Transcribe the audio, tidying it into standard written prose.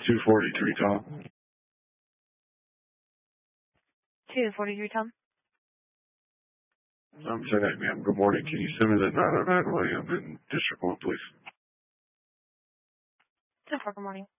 243, Tom. 243, Tom. I'm saying, ma'am, good morning. Can you send me the 909 William in District 1, please? 10-4, good morning.